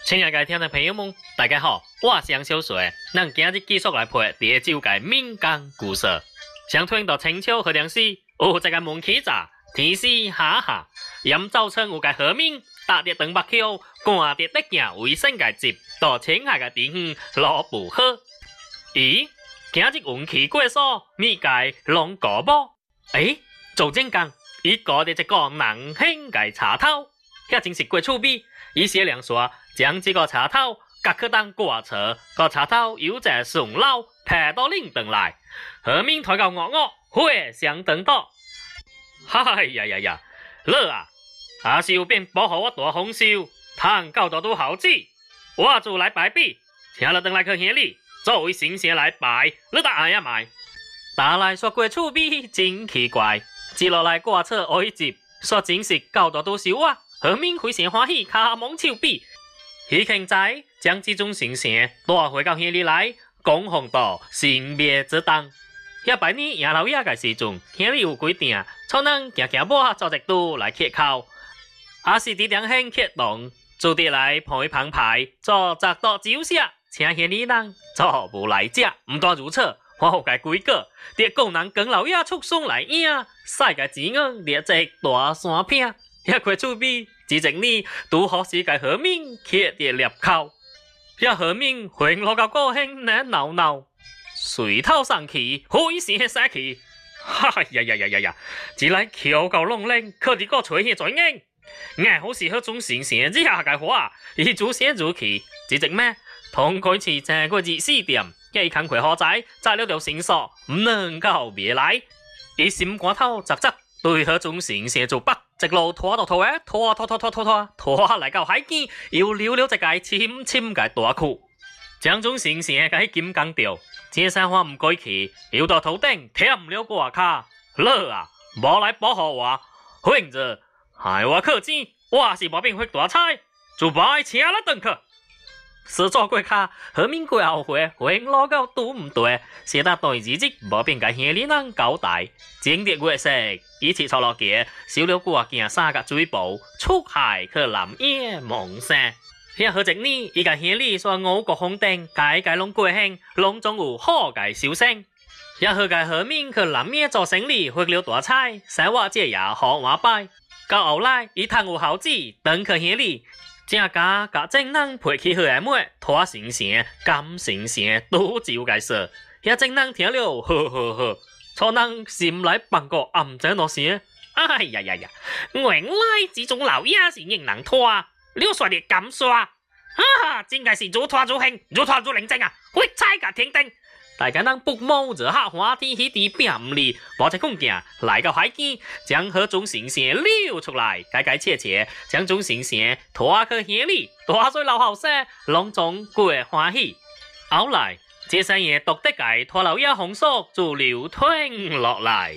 亲爱的听众朋友们，大家好，我是杨小水。咱今日继续来陪第九届民间故事。相传到清朝和梁时，有一个门起闸，天时下下，阴早晨有个河民搭着长白桥，赶着得行卫生个接到青海个地方落布河。咦，今日运气过所，咪个龙过无？做正讲，伊搞的一个人形个茶头，遐真是过趣味。伊写两说，将这个茶头夹去当挂车，个茶头有只顺老摕到领灯来，后面抬到我，火相等到。嗨呀，乐啊！阿是有变保护我大丰收，通教导都好子，我就来拜笔，请了等来去乡里，作为神仙来拜，你答呀买？打来说过趣味真奇怪，接落来挂车哀接，说真是教导都是我。后面非常欢喜，卡蒙手笔，彼庆仔将这种神仙带回到乡里来，供奉到神灭之当。遐拜年爷老爷个时阵，乡里有规定，才能行步做一度来乞口，也是伫两乡乞动，做得来陪旁牌，做十道酒色，请乡里人做无来者。唔单如此，还有个规矩，得工人跟老爷出送来影，晒个钱硬，列一大山片。遐块厝边，只一年拄好是个河面刻的裂口，遐河面混落到高兴难闹闹，水头上去，灰线杀去，呀！只来桥到弄冷，可伫个吹起最硬，硬好是迄种神仙之下个话，伊主写主去，只一咩？同开始这个24点，伊工课好在，摘了条绳索，唔能够别来，伊心肝头杂杂，对迄种神仙做北。一路拖到头拖来到海边，又溜了一个深个大窟，将种神仙个金刚吊，这山花唔过去，又到头顶舔了挂卡，乐啊，无来保护我，混着害我氪钱，我是无变发大财，就拜请了登去。实做过卡，后面过后悔，混落到都唔对，写得对日子无变个乡里人交代，正的月色。一起坐落街，烧了挂件三个水布，出海去南野梦山。遐好一年，伊个乡里说五谷丰登，家拢过兴，拢总有好个收成。遐好个后面去南野做生意，发了大财，生活节也好瓦拜。到后来，伊趁有好子，登去乡里，正家正人陪起好个妹，拖神仙、金神仙都照个说。遐正人听了，呵。错人心来放个暗者那些，呀！原来这种老爷是令人拖，你说的咁说，真个是如拖如行，如拖如灵精啊！会猜个天定，大家人不毛热下花天喜地变唔离，无只空镜来到海边，将河中神仙溜出来，切，将种神仙拖去乡里，大水老后生，拢总过欢喜，后来。这三爷独得个拖老爷红锁就流吞落来。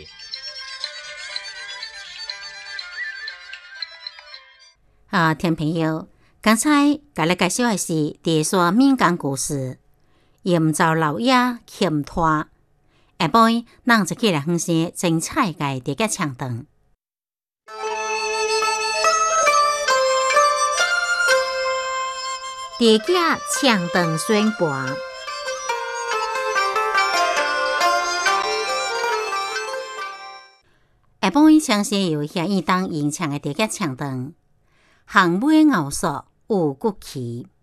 听朋友，刚才甲你介绍的是第说民间故事，盐枣老爷欠拖。下晡，咱就起来分析精彩个第个唱段。第个唱段宣传。下晡相信有遐应当演唱的第个唱段，项尾熬索有骨气。